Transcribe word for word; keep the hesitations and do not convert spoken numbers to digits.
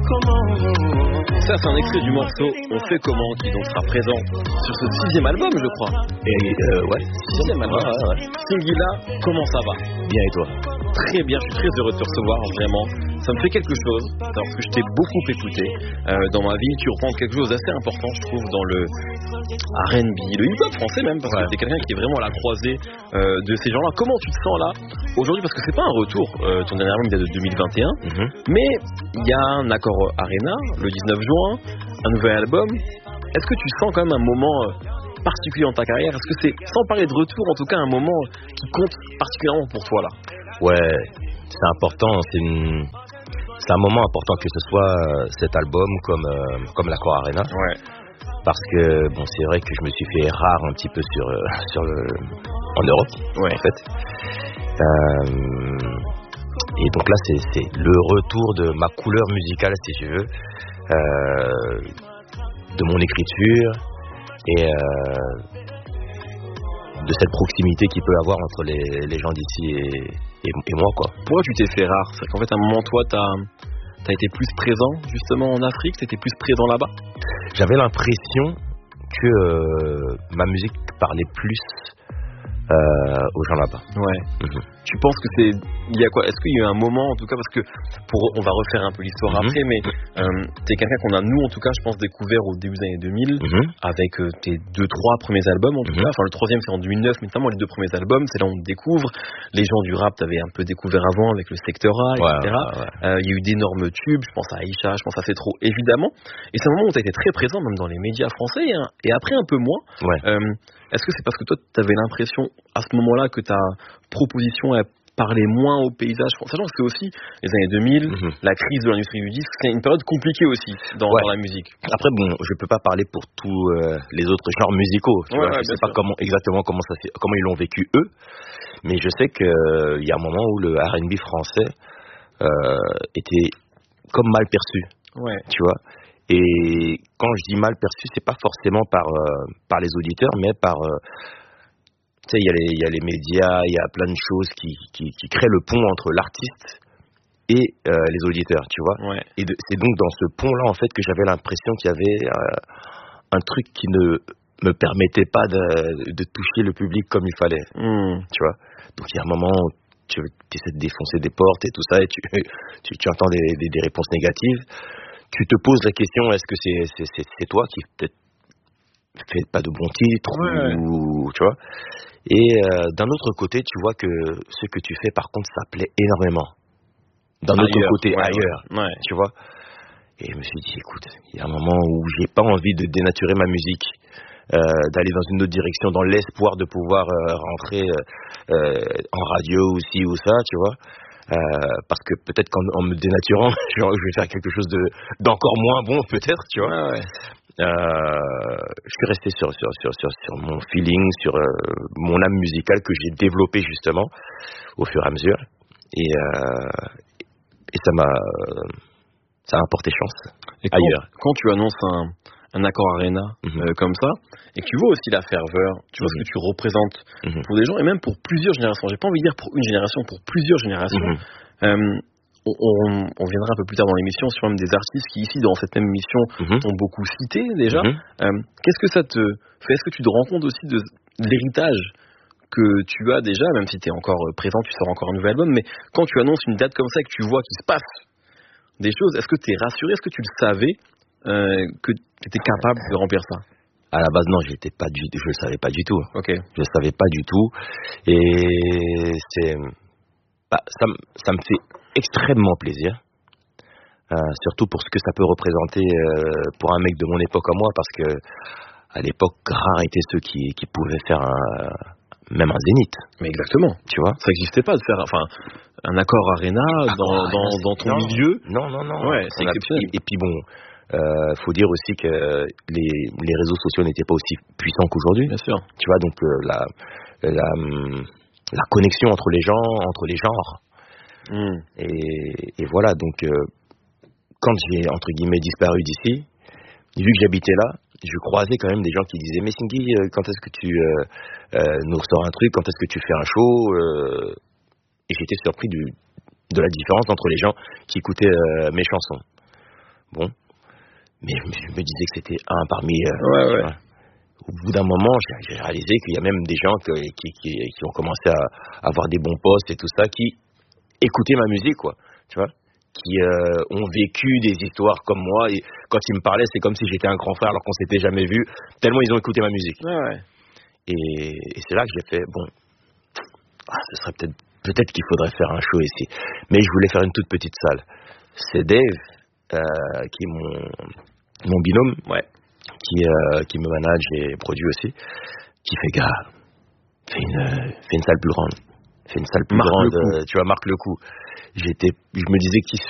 Ça, c'est un extrait du morceau On fait comment, qui donc sera présent sur ce sixième album, je crois. Et euh, ouais, sixième album. Ouais, ouais, ouais. Singila, comment ça va? Bien, et toi? Très bien, je suis très heureux de te recevoir, vraiment. Ça me fait quelque chose, parce que je t'ai beaucoup écouté. Euh, dans ma vie, tu reprends quelque chose d'assez important, je trouve, dans le R and B, le hip-hop français même, parce ouais. que t'es quelqu'un qui est vraiment à la croisée euh, de ces gens-là. Comment tu te sens là, aujourd'hui? Parce que c'est pas un retour, euh, ton dernier album il date de deux mille vingt et un, mm-hmm. mais il y a un accord Arena, le dix-neuf juin, un nouvel album. Est-ce que tu sens quand même un moment euh, particulier dans ta carrière? Est-ce que c'est, sans parler de retour, en tout cas un moment qui compte particulièrement pour toi là? Ouais, c'est important, c'est, une... c'est un moment important que ce soit euh, cet album comme, euh, comme l'accord Arena. Ouais. Parce que bon, c'est vrai que je me suis fait rare un petit peu sur, euh, sur le, en Europe, ouais. en fait. Euh, et donc là, c'est, c'est le retour de ma couleur musicale, si tu veux, euh, de mon écriture et euh, de cette proximité qu'il peut y avoir entre les, les gens d'ici et, et, et moi, quoi. Pourquoi tu t'es fait rare? C'est qu'en fait, à un moment, toi, t'as, t'as été plus présent, justement, en Afrique, t'étais plus présent là-bas? J'avais l'impression que euh, ma musique parlait plus euh, aux gens là-bas. Ouais. Mm-hmm. Tu penses que c'est... Il y a quoi? Est-ce qu'il y a eu un moment, en tout cas, parce que pour, on va refaire un peu l'histoire mm-hmm. après, mais euh, t'es quelqu'un qu'on a, nous, en tout cas, je pense, découvert au début des années deux mille, mm-hmm. avec euh, tes deux, trois premiers albums, en tout mm-hmm. cas. Enfin, le troisième, c'est en deux mille neuf, mais notamment les deux premiers albums, c'est là où on découvre. Les gens du rap, t'avais un peu découvert avant avec le Secteur A, et cetera. Ouais, ouais, ouais. Euh, il y a eu d'énormes tubes, je pense à Aïcha, je pense à C'est Trop, évidemment. Et c'est un moment où t'as été très présent, même dans les médias français, hein, et après un peu moins. Ouais. Euh, est-ce que c'est parce que toi, t'avais l'impression, à ce moment-là, que ta proposition est parler moins au paysage, sachant que c'est aussi les années deux mille, mm-hmm. la crise de l'industrie du disque, c'est une période compliquée aussi dans, ouais. dans la musique. Après, bon, je peux pas parler pour tous euh, les autres genres musicaux. Tu ouais, vois, ouais, je sais pas comment, exactement comment ça, comment ils l'ont vécu eux, mais je sais que il euh, y a un moment où le R and B français euh, était comme mal perçu. Ouais. Tu vois. Et quand je dis mal perçu, c'est pas forcément par euh, par les auditeurs, mais par euh, tu sais, il y a les, il y a les médias, il y a plein de choses qui, qui, qui créent le pont entre l'artiste et euh, les auditeurs, tu vois. Ouais. Et de, c'est donc dans ce pont-là, en fait, que j'avais l'impression qu'il y avait euh, un truc qui ne me permettait pas de, de toucher le public comme il fallait, mmh. tu vois. Donc il y a un moment où tu essaies de défoncer des portes et tout ça, et tu, tu, tu entends des, des, des réponses négatives. Tu te poses la question, est-ce que c'est, c'est, c'est, c'est toi qui peut-être fait pas de bons titres, ouais. ou tu vois. Et euh, d'un autre côté, tu vois que ce que tu fais, par contre, ça plaît énormément. D'un ailleurs, autre côté, ouais, ailleurs, ouais. Ouais. tu vois. Et je me suis dit, écoute, il y a un moment où j'ai pas envie de dénaturer ma musique, euh, d'aller dans une autre direction, dans l'espoir de pouvoir euh, rentrer euh, en radio aussi ou ça, tu vois. Euh, parce que peut-être qu'en en me dénaturant, je vais faire quelque chose de d'encore moins bon, peut-être, tu vois. Ouais, ouais. Euh, je suis resté sur sur sur sur, sur mon feeling, sur euh, mon âme musicale que j'ai développée justement au fur et à mesure, et euh, et ça m'a ça a apporté chance et quand, ailleurs. Quand tu annonces un un accord Arena mm-hmm. euh, comme ça, et que tu vois aussi la ferveur, tu vois mm-hmm. ce que tu représentes mm-hmm. pour des gens et même pour plusieurs générations. J'ai pas envie de dire pour une génération, pour plusieurs générations. Mm-hmm. Euh, On, on, on viendra un peu plus tard dans l'émission sur même des artistes qui ici dans cette même émission mm-hmm. ont beaucoup cité déjà. Mm-hmm. Euh, qu'est-ce que ça te fait? Est-ce que tu te rends compte aussi de, de l'héritage que tu as déjà, même si tu es encore présent, tu sors encore un nouvel album, mais quand tu annonces une date comme ça et que tu vois qu'il se passe des choses, est-ce que tu es rassuré? Est-ce que tu le savais euh, que tu étais capable de remplir ça? À la base, non, j'étais pas du, je le savais pas du tout. Okay. Je le savais pas du tout, et c'est bah, ça, ça me fait extrêmement plaisir, euh, surtout pour ce que ça peut représenter euh, pour un mec de mon époque à moi, parce que à l'époque, rares étaient ceux qui, qui pouvaient faire un, même un zénith. Mais exactement, tu vois, ça n'existait pas de faire, enfin, un accord Arena dans, accord, dans, dans ton non, milieu. Non, non, non. Ouais, c'est exceptionnel. A, et puis bon, euh, faut dire aussi que les, les réseaux sociaux n'étaient pas aussi puissants qu'aujourd'hui. Bien sûr. Tu vois, donc euh, la, la, la connexion entre les gens, entre les genres. Mmh. Et, et voilà, donc euh, quand j'ai entre guillemets disparu d'ici, vu que j'habitais là, je croisais quand même des gens qui disaient mais Singhi, quand est-ce que tu euh, euh, nous ressors un truc, quand est-ce que tu fais un show, euh, et j'étais surpris du, de la différence entre les gens qui écoutaient euh, mes chansons. Bon, mais je me, je me disais que c'était un parmi. Euh, ouais, ouais. Au bout d'un moment, j'ai, j'ai réalisé qu'il y a même des gens que, qui, qui, qui ont commencé à avoir des bons postes et tout ça, qui écoutaient ma musique, quoi. Tu vois, qui euh, ont vécu des histoires comme moi. Et quand ils me parlaient, c'est comme si j'étais un grand frère alors qu'on s'était jamais vu. Tellement ils ont écouté ma musique. Ouais, ouais. Et, et c'est là que j'ai fait bon. Ah, ce serait peut-être peut-être qu'il faudrait faire un show ici. Mais je voulais faire une toute petite salle. C'est Dave euh, qui est mon mon binôme. Ouais. Qui, euh, qui me manage et produit aussi, qui fait gars, fais une, fais une salle plus grande, fais une salle plus marque grande, euh, tu vois, marque le coup. J'étais, je me disais qui